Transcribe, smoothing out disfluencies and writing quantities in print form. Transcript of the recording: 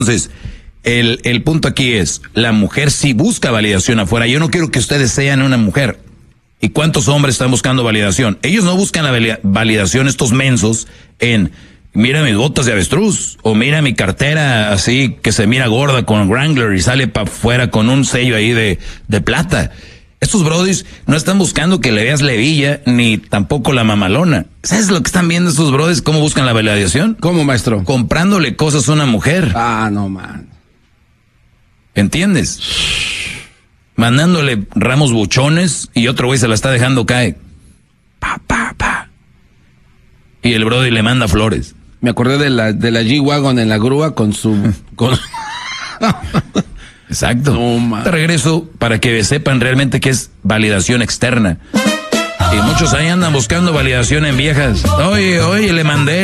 Entonces, el punto aquí es, la mujer sí busca validación afuera. Yo no quiero que ustedes sean una mujer. ¿Y cuántos hombres están buscando validación? Ellos no buscan la validación, estos mensos, en mira mis botas de avestruz, o mira mi cartera así que se mira gorda con Wrangler y sale para afuera con un sello ahí de plata. Estos brodis no están buscando que le veas la hebilla, ni tampoco la mamalona. ¿Sabes lo que están viendo estos brodis? ¿Cómo buscan la validación? ¿Cómo, maestro? Comprándole cosas a una mujer. Ah, no, man. ¿Entiendes? Mandándole ramos buchones y otro güey se la está dejando caer. Pa. Y el brody le manda flores. Me acordé de la G-Wagon en la grúa con su... Exacto. No, te regreso para que sepan realmente qué es validación externa. Y muchos ahí andan buscando validación en viejas. Oye, le mandé